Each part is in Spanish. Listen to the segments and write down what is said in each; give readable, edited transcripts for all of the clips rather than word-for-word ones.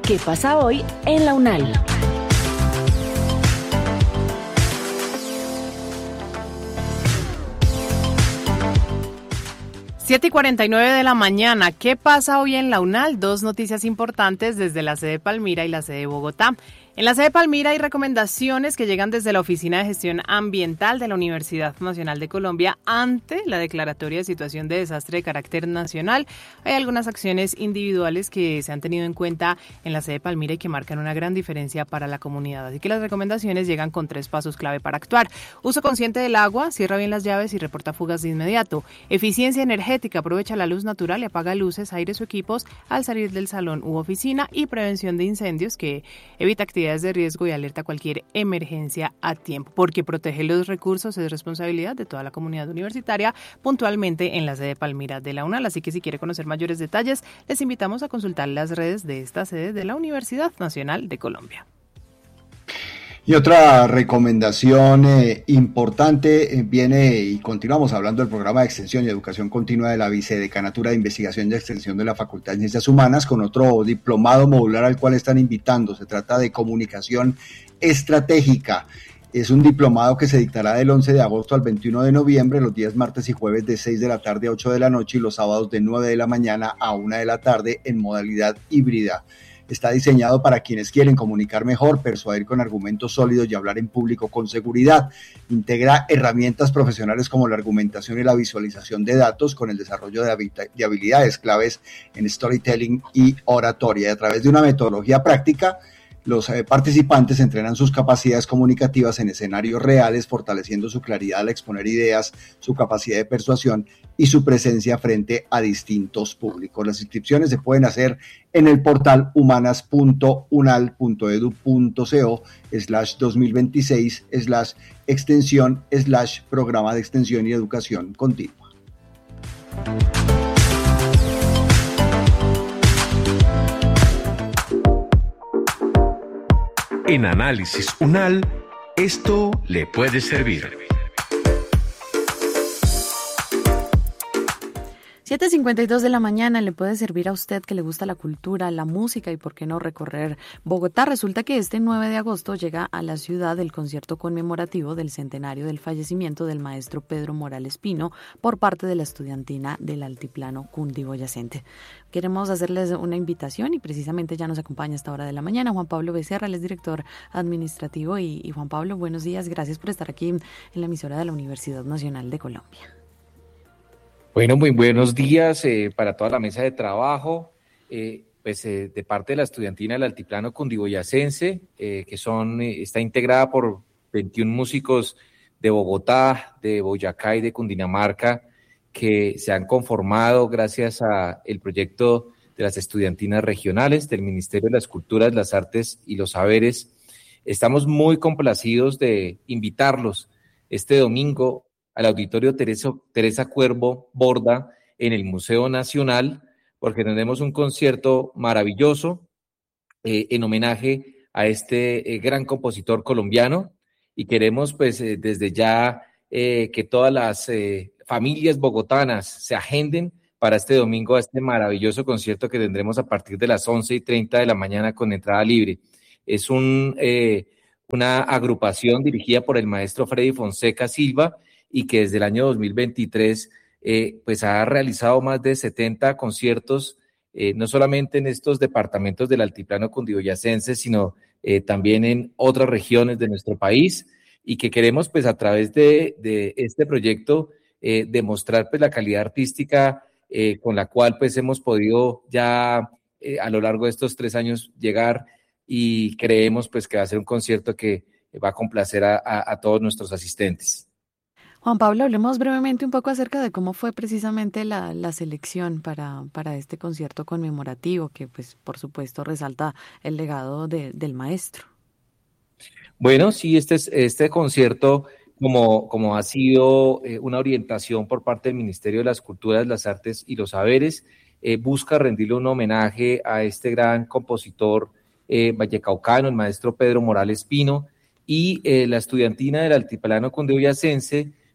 ¿Qué pasa hoy en la UNAL? Siete y 49 de la mañana. ¿Qué pasa hoy en la UNAL? Dos noticias importantes desde la sede de Palmira y la sede de Bogotá. En la sede de Palmira hay recomendaciones que llegan desde la Oficina de Gestión Ambiental de la Universidad Nacional de Colombia ante la declaratoria de situación de desastre de carácter nacional. Hay algunas acciones individuales que se han tenido en cuenta en la sede de Palmira y que marcan una gran diferencia para la comunidad. Así que las recomendaciones llegan con 3 pasos clave para actuar. Uso consciente del agua, cierra bien las llaves y reporta fugas de inmediato. Eficiencia energética, aprovecha la luz natural y apaga luces, aires o equipos al salir del salón u oficina. Y prevención de incendios, que evita actividades de riesgo y alerta a cualquier emergencia a tiempo, porque proteger los recursos es responsabilidad de toda la comunidad universitaria, puntualmente en la sede de Palmira de la UNAL. Así que si quiere conocer mayores detalles, les invitamos a consultar las redes de esta sede de la Universidad Nacional de Colombia. Y otra recomendación importante viene, y continuamos hablando del programa de extensión y educación continua de la Vicedecanatura de Investigación y Extensión de la Facultad de Ciencias Humanas, con otro diplomado modular al cual están invitando. Se trata de comunicación estratégica. Es un diplomado que se dictará del 11 de agosto al 21 de noviembre, los días martes y jueves de 6 de la tarde a 8 de la noche y los sábados de 9 de la mañana a 1 de la tarde en modalidad híbrida. Está diseñado para quienes quieren comunicar mejor, persuadir con argumentos sólidos y hablar en público con seguridad. Integra herramientas profesionales como la argumentación y la visualización de datos con el desarrollo de habilidades claves en storytelling y oratoria. Y a través de una metodología práctica, los participantes entrenan sus capacidades comunicativas en escenarios reales, fortaleciendo su claridad al exponer ideas, su capacidad de persuasión y su presencia frente a distintos públicos. Las inscripciones se pueden hacer en el portal humanas.unal.edu.co/2026/extensión/programa de extensión y educación continua. En Análisis UNAL, esto le puede servir. 7:52 de la mañana, le puede servir a usted que le gusta la cultura, la música y por qué no recorrer Bogotá. Resulta que este 9 de agosto llega a la ciudad el concierto conmemorativo del centenario del fallecimiento del maestro Pedro Morales Pino por parte de la estudiantina del Altiplano Cundiboyacense. Queremos hacerles una invitación y precisamente ya nos acompaña a esta hora de la mañana Juan Pablo Becerra, él es director administrativo y Juan Pablo, buenos días, gracias por estar aquí en la emisora de la Universidad Nacional de Colombia. Bueno, muy buenos días para toda la mesa de trabajo, de parte de la estudiantina del Altiplano Cundiboyacense, que está integrada por 21 músicos de Bogotá, de Boyacá y de Cundinamarca, que se han conformado gracias a el proyecto de las estudiantinas regionales del Ministerio de las Culturas, las Artes y los Saberes. Estamos muy complacidos de invitarlos este domingo al Auditorio Teresa Cuervo Borda en el Museo Nacional, porque tendremos un concierto maravilloso en homenaje a este gran compositor colombiano y queremos desde ya que todas las familias bogotanas se agenden para este domingo a este maravilloso concierto que tendremos a partir de las 11:30 de la mañana con entrada libre. Es una agrupación dirigida por el maestro Freddy Fonseca Silva, y que desde el año 2023 ha realizado más de 70 conciertos, no solamente en estos departamentos del Altiplano Cundiboyacense, sino también en otras regiones de nuestro país, y que queremos a través de este proyecto demostrar la calidad artística con la cual hemos podido ya a lo largo de estos 3 años llegar, y creemos que va a ser un concierto que va a complacer a todos nuestros asistentes. Juan Pablo, hablemos brevemente un poco acerca de cómo fue precisamente la selección para este concierto conmemorativo que, por supuesto, resalta el legado del maestro. Bueno, sí, este concierto, como ha sido una orientación por parte del Ministerio de las Culturas, las Artes y los Saberes, busca rendirle un homenaje a este gran compositor vallecaucano, el maestro Pedro Morales Pino, y la estudiantina del Altiplano Cundiboyacense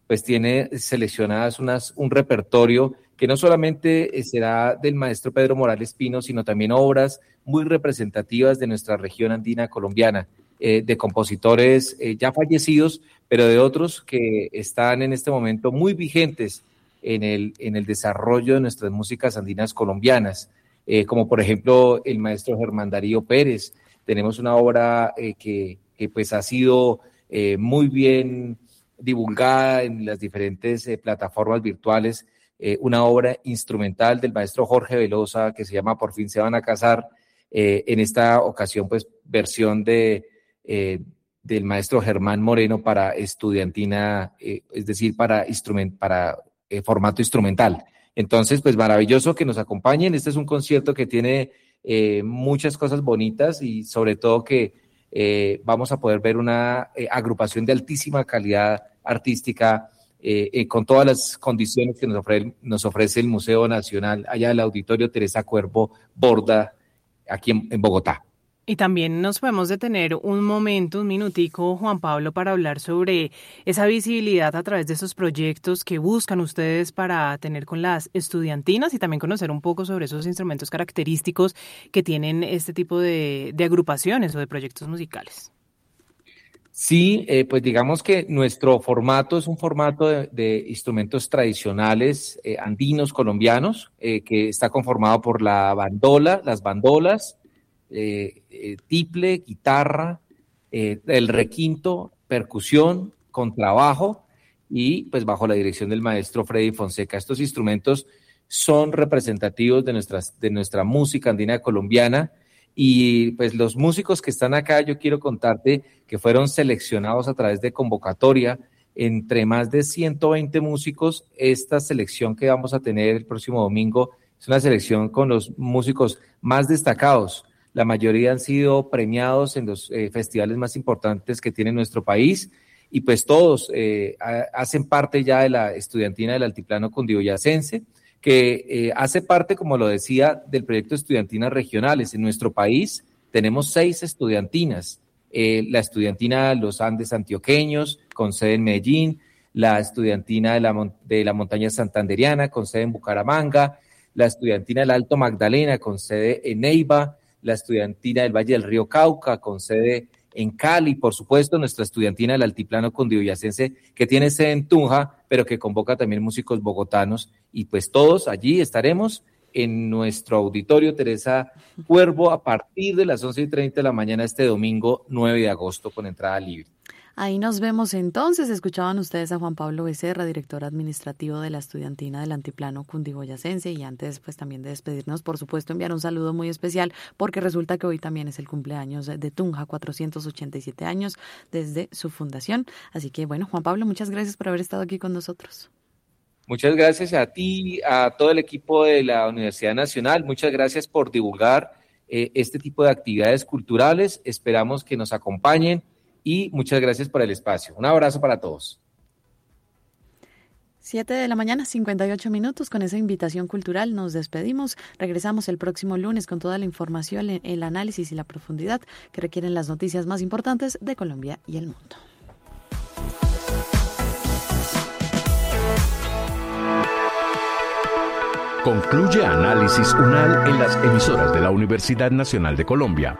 pues tiene seleccionadas un repertorio que no solamente será del maestro Pedro Morales Pino, sino también obras muy representativas de nuestra región andina colombiana, de compositores ya fallecidos, pero de otros que están en este momento muy vigentes en el desarrollo de nuestras músicas andinas colombianas, como por ejemplo el maestro Germán Darío Pérez. Tenemos una obra que pues ha sido muy bien divulgada en las diferentes plataformas virtuales, una obra instrumental del maestro Jorge Velosa que se llama Por fin se van a casar, en esta ocasión pues versión del maestro Germán Moreno para estudiantina, es decir, para formato instrumental. Entonces, pues maravilloso que nos acompañen. Este es un concierto que tiene muchas cosas bonitas y sobre todo que vamos a poder ver una agrupación de altísima calidad artística con todas las condiciones que nos ofrece el Museo Nacional, allá del Auditorio Teresa Cuervo Borda, aquí en Bogotá. Y también nos podemos detener un minutico, Juan Pablo, para hablar sobre esa visibilidad a través de esos proyectos que buscan ustedes para tener con las estudiantinas y también conocer un poco sobre esos instrumentos característicos que tienen este tipo de agrupaciones o de proyectos musicales. Sí, pues digamos que nuestro formato es un formato de instrumentos tradicionales andinos colombianos, que está conformado por las bandolas, tiple, guitarra, el requinto, percusión, contrabajo y pues bajo la dirección del maestro Freddy Fonseca. Estos instrumentos son representativos de nuestra música andina colombiana y pues los músicos que están acá, yo quiero contarte que fueron seleccionados a través de convocatoria entre más de 120 músicos. Esta selección que vamos a tener el próximo domingo es una selección con los músicos más destacados. La mayoría han sido premiados en los festivales más importantes que tiene nuestro país y pues todos hacen parte ya de la estudiantina del Altiplano Cundiboyacense, que hace parte, como lo decía, del proyecto Estudiantinas Regionales. En nuestro país tenemos 6 estudiantinas, la estudiantina Los Andes Antioqueños, con sede en Medellín, la estudiantina de la Montaña Santanderiana, con sede en Bucaramanga, la estudiantina del Alto Magdalena, con sede en Neiva, la estudiantina del Valle del Río Cauca, con sede en Cali, por supuesto, nuestra estudiantina del Altiplano Cundiboyacense, que tiene sede en Tunja, pero que convoca también músicos bogotanos, y pues todos allí estaremos en nuestro auditorio Teresa Cuervo a partir de las 11:30 de la mañana este domingo 9 de agosto con entrada libre. Ahí nos vemos entonces. Escuchaban ustedes a Juan Pablo Becerra, director administrativo de la estudiantina del Altiplano Cundiboyacense, y antes pues también de despedirnos, por supuesto, enviar un saludo muy especial porque resulta que hoy también es el cumpleaños de Tunja, 487 años desde su fundación. Así que bueno, Juan Pablo, muchas gracias por haber estado aquí con nosotros. Muchas gracias a ti, a todo el equipo de la Universidad Nacional. Muchas gracias por divulgar este tipo de actividades culturales. Esperamos que nos acompañen. Y muchas gracias por el espacio. Un abrazo para todos. 7 de la mañana, 58 minutos. Con esa invitación cultural nos despedimos. Regresamos el próximo lunes con toda la información, el análisis y la profundidad que requieren las noticias más importantes de Colombia y el mundo. Concluye Análisis UNAL en las emisoras de la Universidad Nacional de Colombia.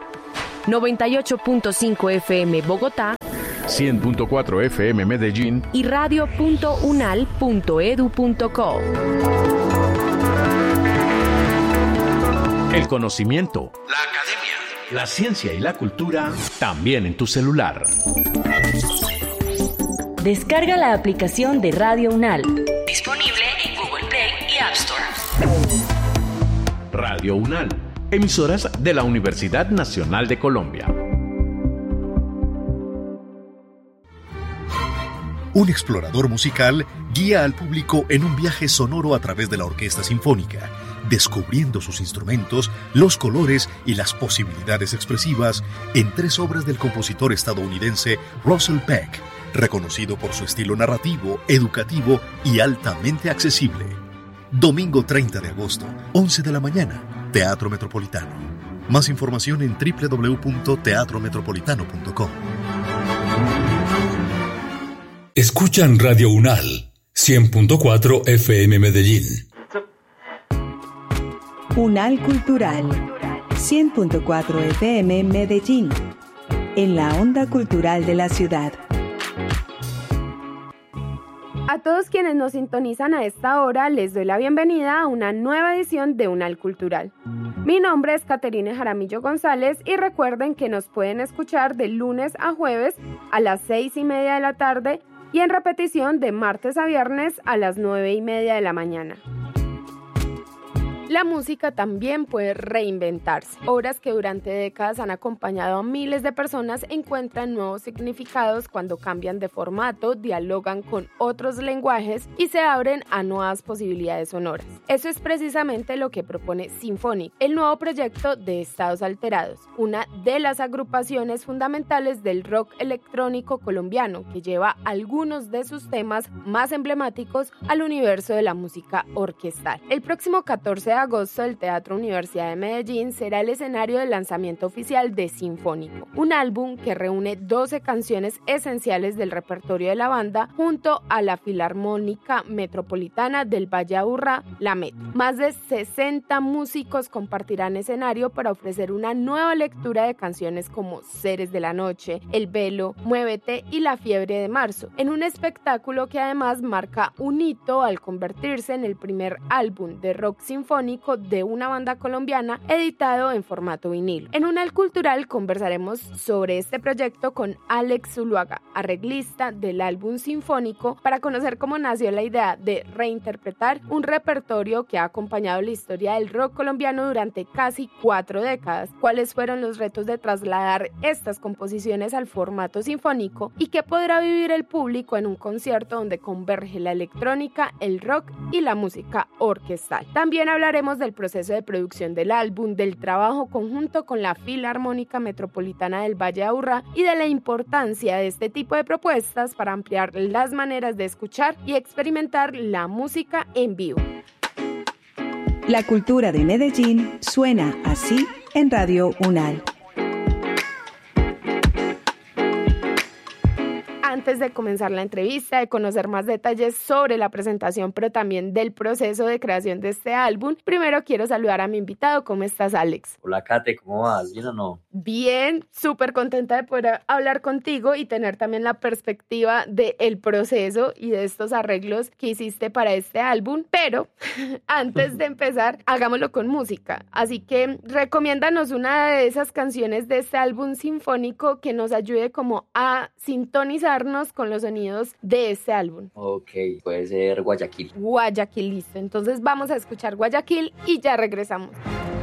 98.5 FM Bogotá, 100.4 FM Medellín y radio.unal.edu.co. El conocimiento, la academia, la ciencia y la cultura también en tu celular. Descarga la aplicación de Radio UNAL. Disponible en Google Play y App Store. Radio UNAL, emisoras de la Universidad Nacional de Colombia. Un explorador musical guía al público en un viaje sonoro a través de la orquesta sinfónica, descubriendo sus instrumentos, los colores y las posibilidades expresivas en 3 obras del compositor estadounidense Russell Peck, reconocido por su estilo narrativo, educativo y altamente accesible. Domingo 30 de agosto, 11 de la mañana, Teatro Metropolitano. Más información en www.teatrometropolitano.com. Escuchan Radio Unal, 100.4 FM Medellín. Unal Cultural, 100.4 FM Medellín, en la onda cultural de la ciudad. A todos quienes nos sintonizan a esta hora, les doy la bienvenida a una nueva edición de Unal Cultural. Mi nombre es Caterine Jaramillo González y recuerden que nos pueden escuchar de lunes a jueves a las 6:30 de la tarde y en repetición de martes a viernes a las 9:30 de la mañana. La música también puede reinventarse. Obras que durante décadas han acompañado a miles de personas encuentran nuevos significados cuando cambian de formato, dialogan con otros lenguajes y se abren a nuevas posibilidades sonoras. Eso es precisamente lo que propone Sinfonic, el nuevo proyecto de Estados Alterados, una de las agrupaciones fundamentales del rock electrónico colombiano que lleva algunos de sus temas más emblemáticos al universo de la música orquestal. El próximo 14 de agosto, el Teatro Universidad de Medellín será el escenario del lanzamiento oficial de Sinfónico, un álbum que reúne 12 canciones esenciales del repertorio de la banda junto a la Filarmónica Metropolitana del Valle de Aburrá, la MET. Más de 60 músicos compartirán escenario para ofrecer una nueva lectura de canciones como Seres de la Noche, El Velo, Muévete y La Fiebre de Marzo, en un espectáculo que además marca un hito al convertirse en el primer álbum de rock sinfónico de una banda colombiana editado en formato vinilo. En Unal Cultural conversaremos sobre este proyecto con Alex Zuluaga, arreglista del álbum sinfónico, para conocer cómo nació la idea de reinterpretar un repertorio que ha acompañado la historia del rock colombiano durante casi 4 décadas, cuáles fueron los retos de trasladar estas composiciones al formato sinfónico y qué podrá vivir el público en un concierto donde converge la electrónica, el rock y la música orquestal. También hablaremos del proceso de producción del álbum, del trabajo conjunto con la Filarmónica Metropolitana del Valle de Aburrá y de la importancia de este tipo de propuestas para ampliar las maneras de escuchar y experimentar la música en vivo. La cultura de Medellín suena así en Radio Unal. Antes de comenzar la entrevista, de conocer más detalles sobre la presentación, pero también del proceso de creación de este álbum, primero quiero saludar a mi invitado. ¿Cómo estás, Alex? Hola, Kate, ¿cómo vas? ¿Bien o no? Bien, súper contenta de poder hablar contigo y tener también la perspectiva del proceso y de estos arreglos que hiciste para este álbum, pero antes de empezar, hagámoslo con música. Así que recomiéndanos una de esas canciones de este álbum sinfónico que nos ayude como a sintonizarnos con los sonidos de este álbum. Ok, puede ser Guayaquil. Guayaquil, listo. Entonces vamos a escuchar Guayaquil y ya regresamos.